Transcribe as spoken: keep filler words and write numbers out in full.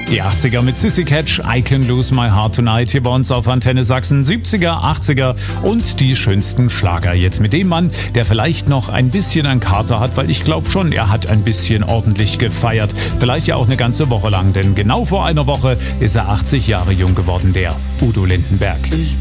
Die achtziger mit Sissy Catch, I Can Lose My Heart Tonight hier bei uns auf Antenne Sachsen. siebziger, achtziger und die schönsten Schlager. Jetzt mit dem Mann, der vielleicht noch ein bisschen einen Kater hat, weil ich glaube schon, er hat ein bisschen ordentlich gefeiert. Vielleicht ja auch eine ganze Woche lang, denn genau vor einer Woche ist er achtzig Jahre jung geworden, der Udo Lindenberg.